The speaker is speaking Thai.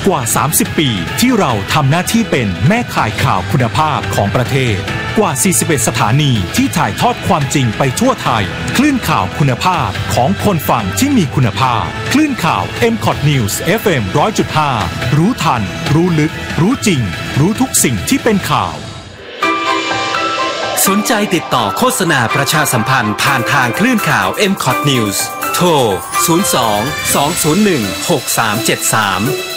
กว่า30ปีที่เราทำหน้าที่เป็นแม่ข่ายข่าวคุณภาพของประเทศกว่า41สถานีที่ถ่ายทอดความจริงไปทั่วไทยคลื่นข่าวคุณภาพของคนฟังที่มีคุณภาพคลื่นข่าว MCOT News FM 100.5 รู้ทันรู้ลึกรู้จริงรู้ทุกสิ่งที่เป็นข่าวสนใจติดต่อโฆษณาประชาสัมพันธ์ผ่านทางคลื่นข่าว MCOT News โทร 02 201 6373